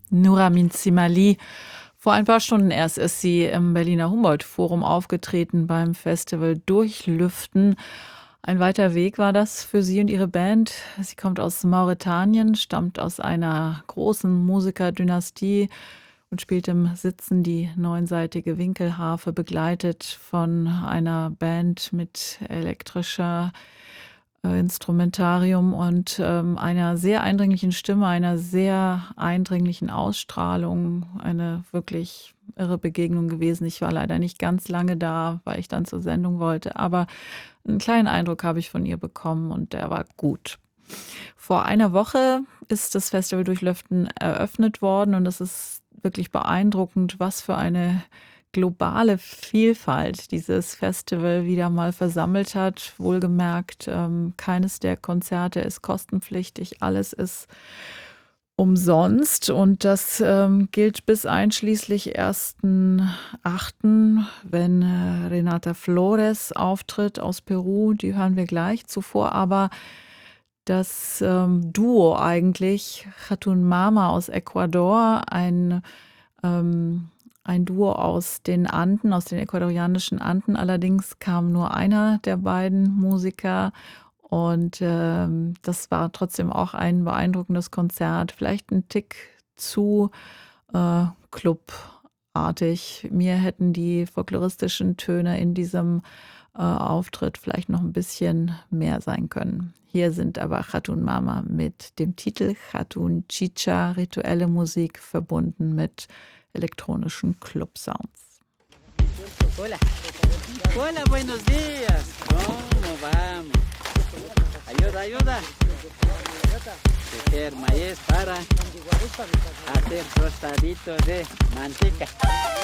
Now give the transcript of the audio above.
Nuramin Zimali. Vor ein paar Stunden erst ist sie im Berliner Humboldt-Forum aufgetreten beim Festival Durchlüften. Ein weiter Weg war das für sie und ihre Band. Sie kommt aus Mauretanien, stammt aus einer großen Musikerdynastie und spielt im Sitzen die neunseitige Winkelharfe, begleitet von einer Band mit elektrischer Instrumentarium und einer sehr eindringlichen Stimme, einer sehr eindringlichen Ausstrahlung. Eine wirklich irre Begegnung gewesen. Ich war leider nicht ganz lange da, weil ich dann zur Sendung wollte, aber einen kleinen Eindruck habe ich von ihr bekommen und der war gut. Vor einer Woche ist das Festival Durchlüften eröffnet worden und es ist wirklich beeindruckend, was für eine globale Vielfalt dieses Festival wieder mal versammelt hat. Wohlgemerkt, keines der Konzerte ist kostenpflichtig, alles ist umsonst und das gilt bis einschließlich 1.8., wenn Renata Flores auftritt aus Peru, die hören wir gleich. Zuvor aber das Duo eigentlich, Chatun Mama aus Ecuador, ein Duo aus den Anden, aus den ecuadorianischen Anden. Allerdings kam nur einer der beiden Musiker und das war trotzdem auch ein beeindruckendes Konzert. Vielleicht ein Tick zu clubartig. Mir hätten die folkloristischen Töne in diesem Auftritt vielleicht noch ein bisschen mehr sein können. Hier sind aber Chatun Mama mit dem Titel Chatun Chicha, rituelle Musik verbunden mit elektronischen Club-Sounds. Hola. Hola, buenos días. ¿Cómo vamos? Ayuda, ayuda. Tejer maíz para hacer tostaditos de manteca.